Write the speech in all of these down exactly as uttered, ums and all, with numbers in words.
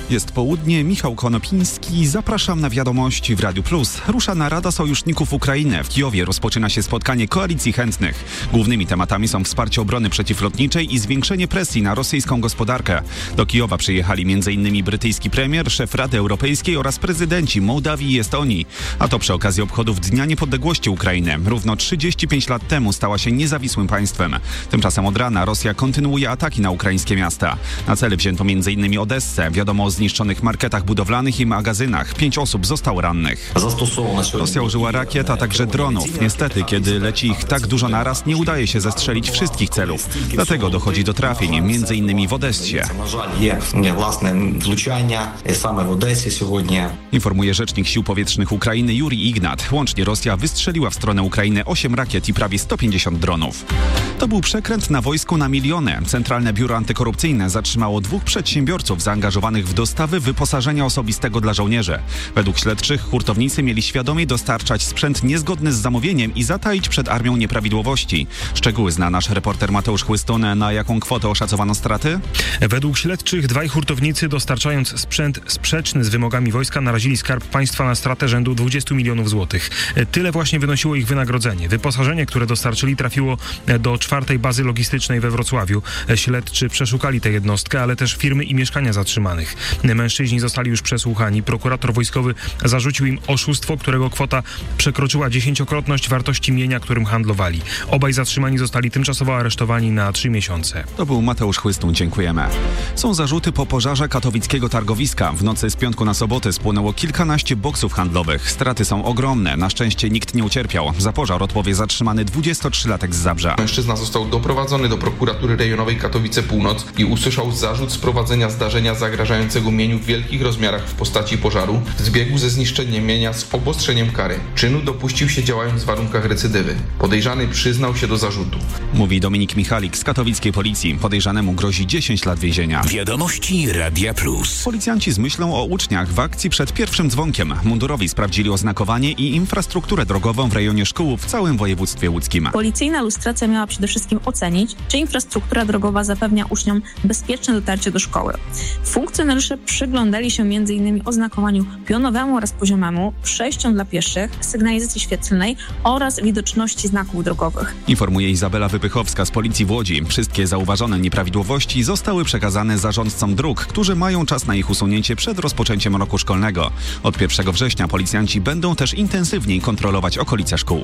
Jest południe, Michał Konopiński, zapraszam na Wiadomości w Radiu Plus. Rusza narada sojuszników Ukrainy. W Kijowie rozpoczyna się spotkanie koalicji chętnych. Głównymi tematami są wsparcie obrony przeciwlotniczej i zwiększenie presji na rosyjską gospodarkę. Do Kijowa przyjechali między innymi brytyjski premier, szef Rady Europejskiej oraz prezydenci Mołdawii i Estonii. A to przy okazji obchodów Dnia Niepodległości Ukrainy. Równo trzydzieści pięć lat temu stała się niezawisłym państwem. Tymczasem od rana Rosja kontynuuje ataki na ukraińskie miasta. Na cele wzięto między innymi Odessę. Wiadomo o zniszczonych marketach budowlanych i magazynach. Pięć osób zostało rannych. Rosja użyła rakiet, a także dronów. Niestety, kiedy leci ich tak dużo naraz, nie udaje się zestrzelić wszystkich celów. Dlatego dochodzi do trafień, między innymi w Odessie. Informuje rzecznik Sił Powietrznych Ukrainy Jurij Ignat. Łącznie Rosja wystrzeliła w stronę Ukrainy osiem rakiet i prawie sto pięćdziesiąt dronów. To był przekręt na wojsku na miliony. Centralne Biuro Antykorupcyjne zatrzymało dwóch przedsiębiorców zaangażowanych w dostawy wyposażenia osobistego dla żołnierzy. Według śledczych hurtownicy mieli świadomie dostarczać sprzęt niezgodny z zamówieniem i zataić przed armią nieprawidłowości. Szczegóły zna nasz reporter Mateusz Chłystun. Na jaką kwotę oszacowano straty? Według śledczych dwaj hurtownicy, dostarczając sprzęt sprzeczny z wymogami wojska, narazili Skarb Państwa na stratę rzędu dwadzieścia milionów złotych. Tyle właśnie wynosiło ich wynagrodzenie. Wyposażenie, które dostarczyli, trafiło do czwartej bazy logistycznej we Wrocławiu. Śledczy przeszukali tę jednostkę, ale też firmy i mieszkania zatrzymanych. Mężczyźni zostali już przesłuchani. Prokurator wojskowy zarzucił im oszustwo, którego kwota przekroczyła dziesięciokrotność wartości mienia, którym handlowali. Obaj zatrzymani zostali tymczasowo aresztowani na trzy miesiące. To był Mateusz Chłystun, dziękujemy. Są zarzuty po pożarze katowickiego targowiska. W nocy z piątku na sobotę spłonęło kilkanaście boksów handlowych. Straty są ogromne. Na szczęście nikt nie ucierpiał. Za pożar odpowie zatrzymany dwudziestotrzylatek z Zabrza. Mężczyzna został doprowadzony do prokuratury rejonowej Katowice Północ i usłyszał zarzut sprowadzenia zdarzenia zagrażającego mieniu w wielkich rozmiarach w postaci pożaru w zbiegu ze zniszczeniem mienia z obostrzeniem kary. Czynu dopuścił się działając w warunkach recydywy. Podejrzany przyznał się do zarzutu. Mówi Dominik Michalik z katowickiej policji. Podejrzanemu grozi dziesięć lat więzienia. Wiadomości Radia Plus. Policjanci z myślą o uczniach w akcji przed pierwszym dzwonkiem. Mundurowi sprawdzili oznakowanie i infrastrukturę drogową w rejonie szkół w całym województwie łódzkim. Policyjna lustracja miała przede wszystkim ocenić, czy infrastruktura drogowa zapewnia uczniom bezpieczne dotarcie do szkoły. Funkcjonariusze przyglądali się między innymi oznakowaniu pionowemu oraz poziomemu, przejściom dla pieszych, sygnalizacji świetlnej oraz widoczności znaków drogowych. Informuje Izabela Wypychowska z Policji w Łodzi. Wszystkie zauważone nieprawidłowości zostały przekazane zarządcom dróg, którzy mają czas na ich usunięcie przed rozpoczęciem roku szkolnego. Od pierwszego września policjanci będą też intensywniej kontrolować okolice szkół.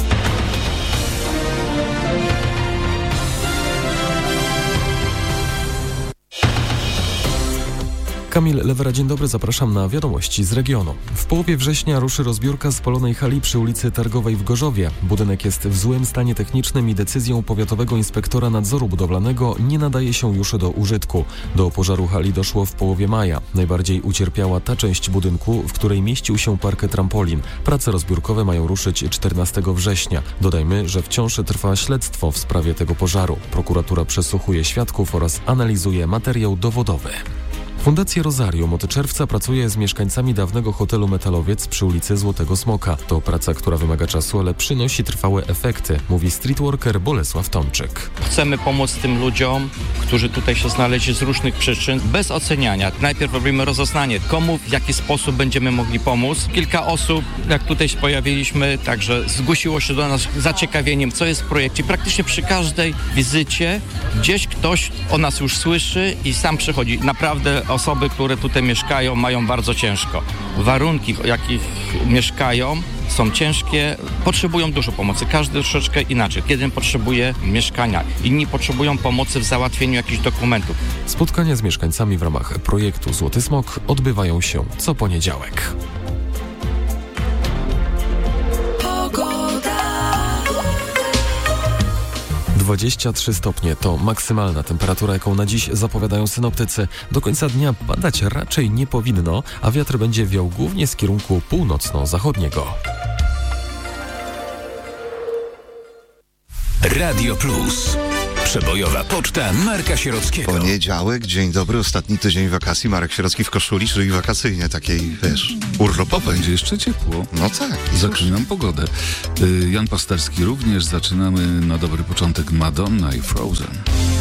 Kamil Lewera, dzień dobry, zapraszam na Wiadomości z regionu. W połowie września ruszy rozbiórka spalonej hali przy ulicy Targowej w Gorzowie. Budynek jest w złym stanie technicznym i decyzją powiatowego inspektora nadzoru budowlanego nie nadaje się już do użytku. Do pożaru hali doszło w połowie maja. Najbardziej ucierpiała ta część budynku, w której mieścił się park trampolin. Prace rozbiórkowe mają ruszyć czternastego września. Dodajmy, że wciąż trwa śledztwo w sprawie tego pożaru. Prokuratura przesłuchuje świadków oraz analizuje materiał dowodowy. Fundacja Rozarium od czerwca pracuje z mieszkańcami dawnego hotelu Metalowiec przy ulicy Złotego Smoka. To praca, która wymaga czasu, ale przynosi trwałe efekty, mówi streetworker Bolesław Tomczyk. Chcemy pomóc tym ludziom, którzy tutaj się znaleźli z różnych przyczyn, bez oceniania. Najpierw robimy rozeznanie, komu, w jaki sposób będziemy mogli pomóc. Kilka osób, jak tutaj się pojawiliśmy, także zgłosiło się do nas z zaciekawieniem, co jest w projekcie. Praktycznie przy każdej wizycie gdzieś ktoś o nas już słyszy i sam przychodzi. Naprawdę osoby, które tutaj mieszkają, mają bardzo ciężko. Warunki, w jakich mieszkają, są ciężkie, potrzebują dużo pomocy. Każdy troszeczkę inaczej. Jeden potrzebuje mieszkania, inni potrzebują pomocy w załatwieniu jakichś dokumentów. Spotkania z mieszkańcami w ramach projektu Złoty Smok odbywają się co poniedziałek. dwadzieścia trzy stopnie to maksymalna temperatura, jaką na dziś zapowiadają synoptycy. Do końca dnia padać raczej nie powinno, a wiatr będzie wiał głównie z kierunku północno-zachodniego. Radio Plus. Przebojowa poczta Marka Sierockiego. Poniedziałek, dzień dobry, ostatni tydzień wakacji. Marek Sierocki w koszuli, czyli wakacyjnie, takiej, wiesz, urlopowej. Będzie jeszcze ciepło. No tak. Zaklinam pogodę. Jan Pasterski również. Zaczynamy na dobry początek Madonna i Frozen.